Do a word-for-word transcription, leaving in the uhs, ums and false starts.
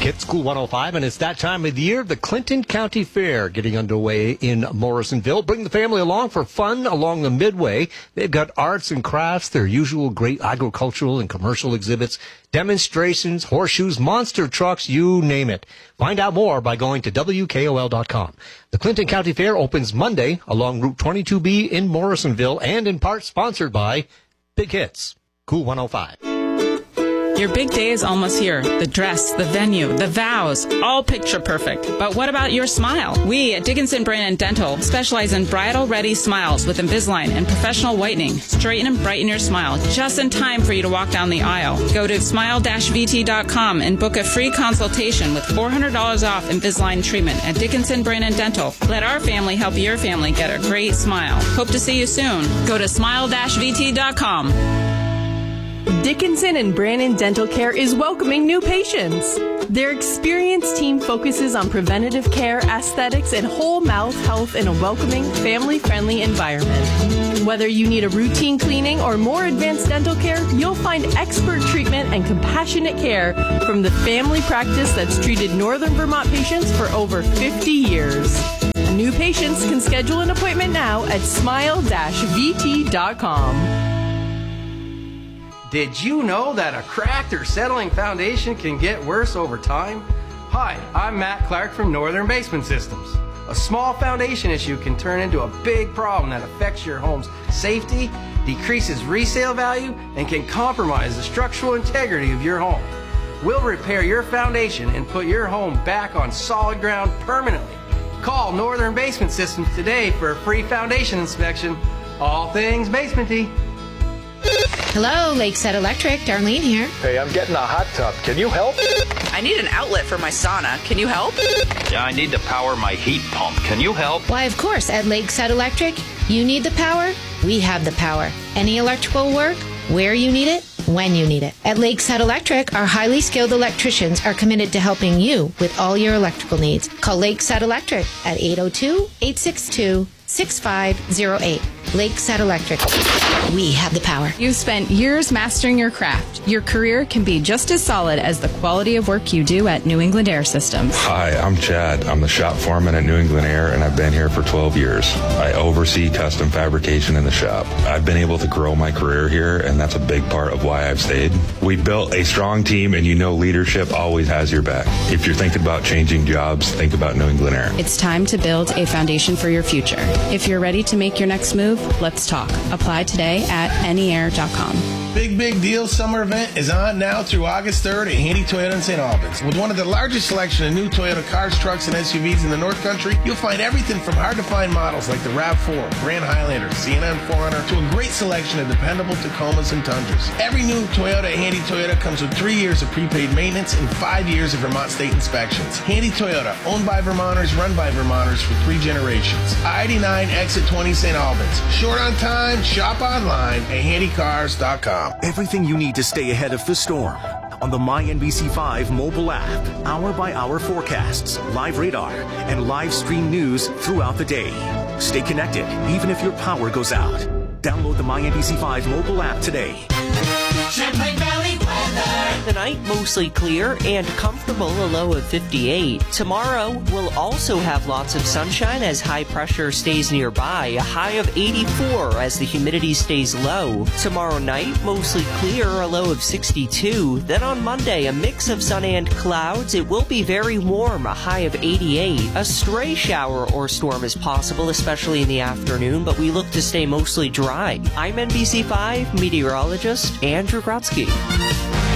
Hits Cool one oh five, and it's that time of the year, the Clinton County Fair getting underway in Morrisonville. Bring the family along for fun along the Midway. They've got arts and crafts, their usual great agricultural and commercial exhibits, demonstrations, horseshoes, monster trucks, you name it. Find out more by going to W K O L dot com. The Clinton County Fair opens Monday along Route twenty-two B in Morrisonville, and in part sponsored by Big Hits, Cool one oh five. Your big day is almost here. The dress, the venue, the vows, all picture perfect. But what about your smile? We at Dickinson Brandon Dental specialize in bridal-ready smiles with Invisalign and professional whitening. Straighten and brighten your smile just in time for you to walk down the aisle. Go to smile dash v t dot com and book a free consultation with four hundred dollars off Invisalign treatment at Dickinson Brandon Dental. Let our family help your family get a great smile. Hope to see you soon. Go to smile dash v t dot com. Dickinson and Brannon Dental Care is welcoming new patients. Their experienced team focuses on preventative care, aesthetics, and whole mouth health in a welcoming, family-friendly environment. Whether you need a routine cleaning or more advanced dental care, you'll find expert treatment and compassionate care from the family practice that's treated Northern Vermont patients for over fifty years. New patients can schedule an appointment now at smile dash v t dot com. Did you know that a cracked or settling foundation can get worse over time? Hi, I'm Matt Clark from Northern Basement Systems. A small foundation issue can turn into a big problem that affects your home's safety, decreases resale value, and can compromise the structural integrity of your home. We'll repair your foundation and put your home back on solid ground permanently. Call Northern Basement Systems today for a free foundation inspection. All things basementy. Hello, Lakeside Electric. Darlene here. Hey, I'm getting a hot tub. Can you help? I need an outlet for my sauna. Can you help? Yeah, I need to power my heat pump. Can you help? Why, of course, at Lakeside Electric. You need the power, we have the power. Any electrical work, where you need it, when you need it. At Lakeside Electric, our highly skilled electricians are committed to helping you with all your electrical needs. Call Lakeside Electric at eight oh two, eight six two, six five oh eight. Lakeside Electric. We have the power. You've spent years mastering your craft. Your career can be just as solid as the quality of work you do at New England Air Systems. Hi, I'm Chad. I'm the shop foreman at New England Air, and I've been here for twelve years. I oversee custom fabrication in the shop. I've been able to grow my career here, and that's a big part of why I've stayed. We built a strong team, and you know leadership always has your back. If you're thinking about changing jobs, think about New England Air. It's time to build a foundation for your future. If you're ready to make your next move, let's talk. Apply today at any air dot com. Big Big Deal Summer Event is on now through August third at Handy Toyota in Saint Albans. With one of the largest selection of new Toyota cars, trucks, and S U Vs in the North Country, you'll find everything from hard-to-find models like the RAV four, Grand Highlander, C N N four hundred, to a great selection of dependable Tacomas and Tundras. Every new Toyota at Handy Toyota comes with three years of prepaid maintenance and five years of Vermont State inspections. Handy Toyota, owned by Vermonters, run by Vermonters for three generations. I eighty-nine, exit twenty, Saint Albans. Short on time, shop online at handy cars dot com. Everything you need to stay ahead of the storm on the My N B C five mobile app. Hour by hour forecasts, live radar, and live stream news throughout the day. Stay connected even if your power goes out. Download the My N B C five mobile app today. Champlain Valley weather. Tonight, mostly clear and comfortable, a low of fifty-eight. Tomorrow, we'll also have lots of sunshine as high pressure stays nearby, a high of eighty-four as the humidity stays low. Tomorrow night, mostly clear, a low of sixty-two. Then on Monday, a mix of sun and clouds. It will be very warm, a high of eighty-eight. A stray shower or storm is possible, especially in the afternoon, but we look to stay mostly dry. I'm N B C five meteorologist Andrew Grotsky.